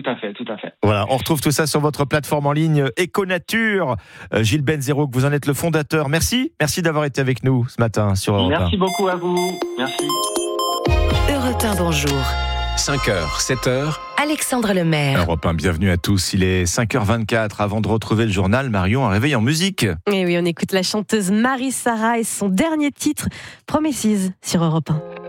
à fait. Voilà, on retrouve tout ça sur votre plateforme en ligne Éconature. Gilles Benzero, que vous en êtes le fondateur. Merci d'avoir été avec nous ce matin sur Europe 1. Merci beaucoup à vous. Merci. Europe 1, bonjour. 5h, 7h. Alexandre Lemaire. Europe 1, bienvenue à tous. Il est 5h24. Avant de retrouver le journal, Marion, un réveil en musique. Et oui, on écoute la chanteuse Marie Sarah et son dernier titre, Promises, sur Europe 1.